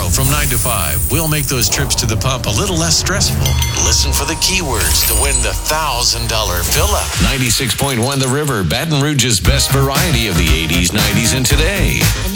tomorrow from 9 to 5, we'll make those trips to the pump a little less stressful. Listen for the keywords to win the $1,000 fill-up. 96.1 The River, Baton Rouge's best variety of the 80s, 90s, and today.